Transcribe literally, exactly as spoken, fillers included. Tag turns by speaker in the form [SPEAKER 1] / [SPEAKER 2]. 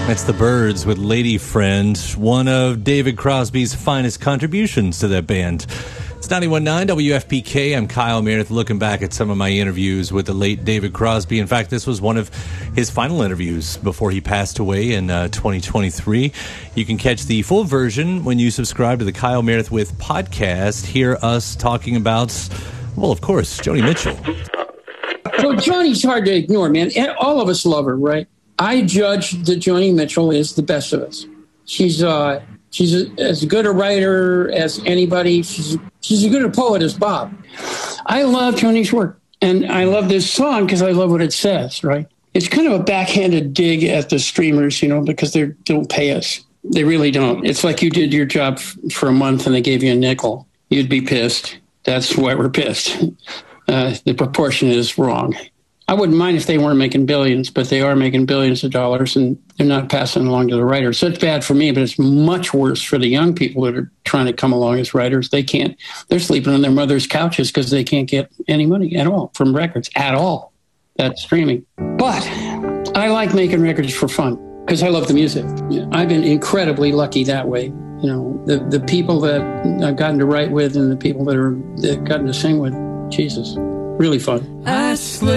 [SPEAKER 1] That's the Byrds with Lady Friend, one of David Crosby's finest contributions to that band. It's ninety-one point nine W F P K. I'm Kyle Meredith, looking back at some of my interviews with the late David Crosby. In fact, this was one of his final interviews before he passed away in uh, twenty twenty-three. You can catch the full version when you subscribe to the Kyle Meredith With podcast. Hear us talking about, well, of course, Joni Mitchell.
[SPEAKER 2] So Joni's hard to ignore, man. And all of us love her, right? I judge that Joni Mitchell is the best of us. She's uh, she's a, as good a writer as anybody. She's she's as good a poet as Bob. I love Joni's work, and I love this song because I love what it says. Right? It's kind of a backhanded dig at the streamers, you know, because they don't pay us. They really don't. It's like you did your job f- for a month and they gave you a nickel. You'd be pissed. That's why we're pissed. Uh, the proportion is wrong. I wouldn't mind if they weren't making billions, but they are making billions of dollars and they're not passing along to the writers. So it's bad for me, but it's much worse for the young people that are trying to come along as writers. They can't, they're sleeping on their mother's couches because they can't get any money at all from records at all. That's streaming. But I like making records for fun because I love the music. I've been incredibly lucky that way. You know, the, the people that I've gotten to write with and the people that are that I've gotten to sing with, Jesus, really fun. I slip